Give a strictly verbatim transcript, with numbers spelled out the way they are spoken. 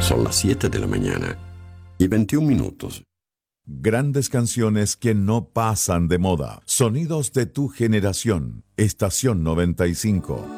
Son las siete de la mañana y veintiún minutos. Grandes canciones que no pasan de moda. Sonidos de tu generación. Estación noventa y cinco.